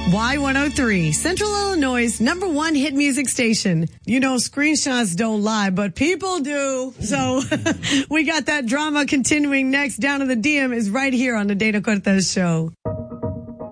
Y103, Central Illinois' #1 hit music station. You know, screenshots don't lie, but people do. So we got that drama continuing next. Down in the DM is right here on the Dana Cortez Show.